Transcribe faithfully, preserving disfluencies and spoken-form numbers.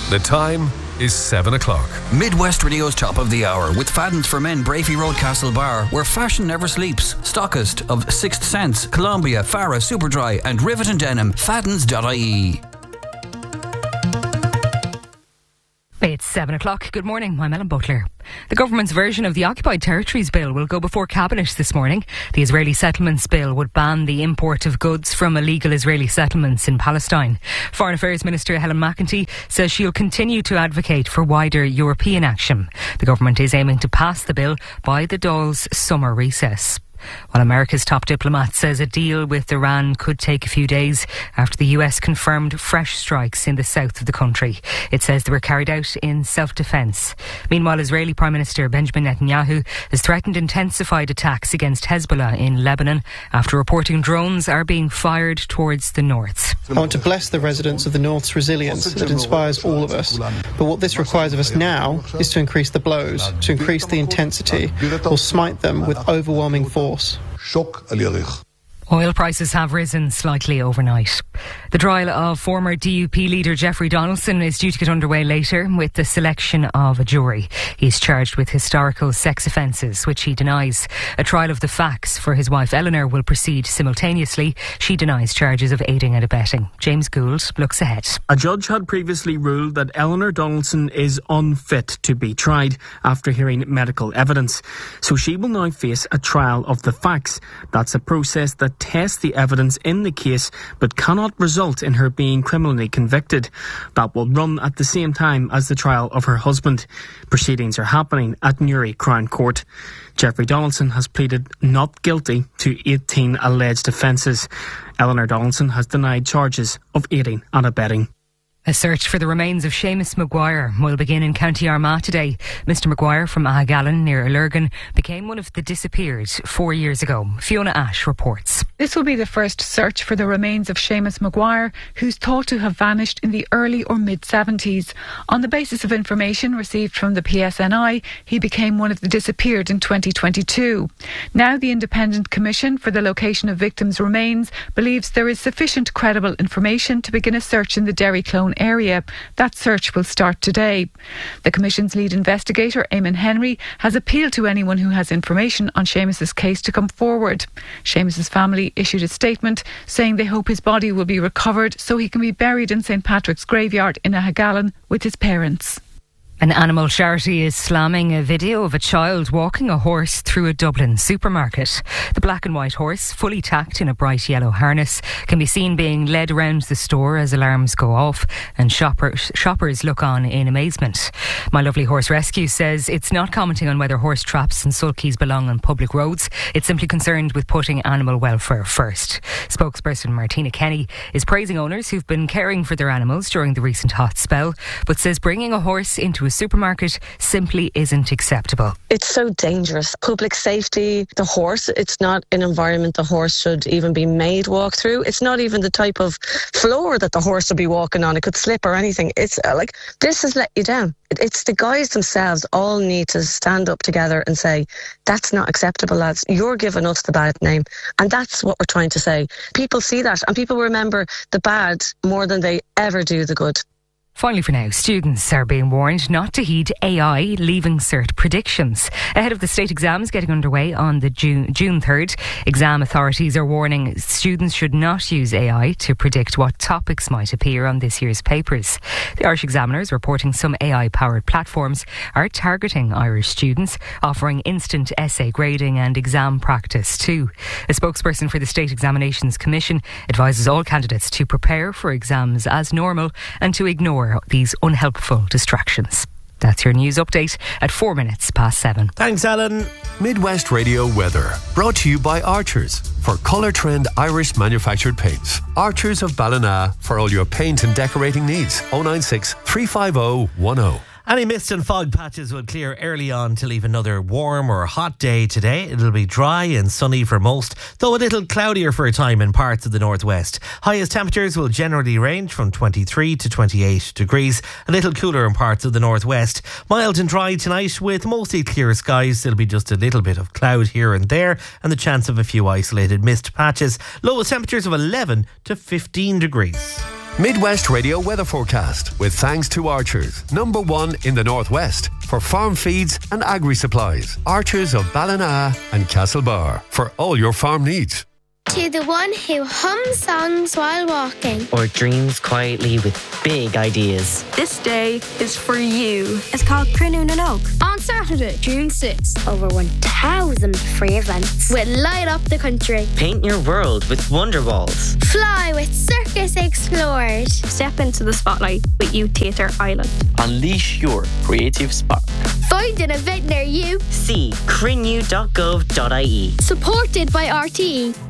The time is seven o'clock. Midwest Radio's top of the hour with Fadden's for Men, Brafey Road, Castle Bar, where fashion never sleeps. Stockist of Sixth Sense, Columbia, Farah, Superdry and Rivet and Denim. Faddens dot I E. It's seven o'clock. Good morning. I'm Ellen Butler. The government's version of the Occupied Territories Bill will go before Cabinet this morning. The Israeli Settlements Bill would ban the import of goods from illegal Israeli settlements in Palestine. Foreign Affairs Minister Helen McEntee says she'll continue to advocate for wider European action. The government is aiming to pass the bill by the Dáil's summer recess. While America's top diplomat says a deal with Iran could take a few days after the U S confirmed fresh strikes in the south of the country. It says they were carried out in self-defence. Meanwhile, Israeli Prime Minister Benjamin Netanyahu has threatened intensified attacks against Hezbollah in Lebanon after reporting drones are being fired towards the north. I want to bless the residents of the North's resilience that inspires all of us. But what this requires of us now is to increase the blows, to increase the intensity, or smite them with overwhelming force. Oil prices have risen slightly overnight. The trial of former D U P leader Jeffrey Donaldson is due to get underway later with the selection of a jury. He's charged with historical sex offences, which he denies. A trial of the facts for his wife Eleanor will proceed simultaneously. She denies charges of aiding and abetting. James Gould looks ahead. A judge had previously ruled that Eleanor Donaldson is unfit to be tried after hearing medical evidence. So she will now face a trial of the facts. That's a process that tests the evidence in the case but cannot result in her being criminally convicted. That will run at the same time as the trial of her husband. Proceedings are happening at Newry Crown Court. Jeffrey Donaldson has pleaded not guilty to eighteen alleged offences. Eleanor Donaldson has denied charges of aiding and abetting. A search for the remains of Seamus Maguire will begin in County Armagh today. Mister Maguire from Ahagallen near Lurgan became one of the disappeared four years ago. Fiona Ash reports. This will be the first search for the remains of Seamus Maguire, who's thought to have vanished in the early or mid-seventies. On the basis of information received from the P S N I, he became one of the disappeared in twenty twenty-two. Now the Independent Commission for the Location of Victims' Remains believes there is sufficient credible information to begin a search in the Derry Clone area. That search will start today. The Commission's lead investigator, Eamon Henry, has appealed to anyone who has information on Seamus's case to come forward. Seamus's family issued a statement saying they hope his body will be recovered so he can be buried in St Patrick's graveyard in Ahagallen with his parents. An animal charity is slamming a video of a child walking a horse through a Dublin supermarket. The black and white horse, fully tacked in a bright yellow harness, can be seen being led around the store as alarms go off and shoppers, shoppers look on in amazement. My Lovely Horse Rescue says it's not commenting on whether horse traps and sulkies belong on public roads. It's simply concerned with putting animal welfare first. Spokesperson Martina Kenny is praising owners who've been caring for their animals during the recent hot spell, but says bringing a horse into a supermarket simply isn't acceptable. It's so dangerous. Public safety, the horse, it's not an environment the horse should even be made walk through. It's not even the type of floor that the horse would be walking on. It could slip or anything. It's uh, like, this has let you down. It's the guys themselves all need to stand up together and say, that's not acceptable, lads. You're giving us the bad name. And that's what we're trying to say. People see that and people remember the bad more than they ever do the good. Finally for now, students are being warned not to heed A I Leaving Cert predictions. Ahead of the state exams getting underway on the June, June third, exam authorities are warning students should not use A I to predict what topics might appear on this year's papers. The Irish Examiners reporting some A I-powered platforms are targeting Irish students, offering instant essay grading and exam practice too. A spokesperson for the State Examinations Commission advises all candidates to prepare for exams as normal and to ignore these unhelpful distractions. That's your news update at four minutes past seven. Thanks, Alan. Midwest Radio weather brought to you by Archers for Colour Trend Irish manufactured paints. Archers of Ballina for all your paint and decorating needs. oh nine six, three five oh, one oh. Any mist and fog patches will clear early on to leave another warm or hot day today. It'll be dry and sunny for most, though a little cloudier for a time in parts of the northwest. Highest temperatures will generally range from twenty-three to twenty-eight degrees, a little cooler in parts of the northwest. Mild and dry tonight with mostly clear skies. There'll be just a little bit of cloud here and there and the chance of a few isolated mist patches. Lowest temperatures of eleven to fifteen degrees. Midwest Radio weather forecast with thanks to Archers, number one in the Northwest for farm feeds and agri-supplies. Archers of Ballina and Castlebar for all your farm needs. To the one who hums songs while walking. Or dreams quietly with big ideas. This day is for you. It's called Crinún and Oak. On Saturday, June sixth. Over one thousand free events. We'll light up the country. Paint your world with wonder walls. Fly with Circus Explorers. Step into the spotlight with Youth Theatre Ireland. Unleash your creative spark. Find an event near you. See crinnew dot gov dot I E. Supported by R T E.